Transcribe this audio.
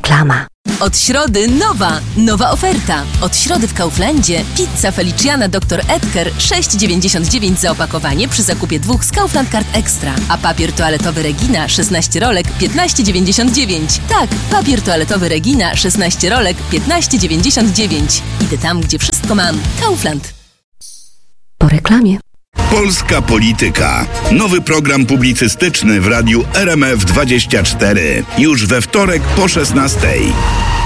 Reklama. Od środy nowa oferta. Od środy w Kauflandzie pizza Feliciana Dr. Edgar 6,99 za opakowanie przy zakupie 2 z Kaufland Card Extra. A papier toaletowy Regina 16 rolek 15,99. Tak, papier toaletowy Regina 16 rolek 15,99. Idę tam, gdzie wszystko mam. Kaufland. Po reklamie. Polska Polityka. Nowy program publicystyczny w radiu RMF24. Już we wtorek po 16:00.